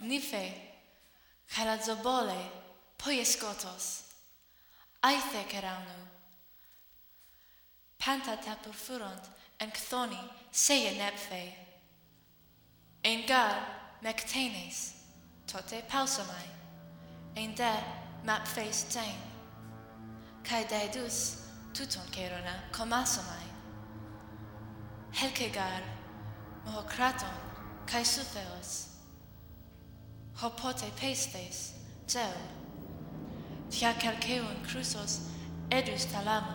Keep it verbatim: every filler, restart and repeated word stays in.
nife, carazobole, poiescotos, aithe ceraunu. Panta tapur furunt, en cthoni, seie nepfe. Ein gar, mectenes, tote pausomai, ein de, mapfeis tain, cae daedus, tuton cerona, comasomai. Helcegar, mohocraton, cae sutheos, hopote pestes, zeu, thia calceun crusos, edus talamo.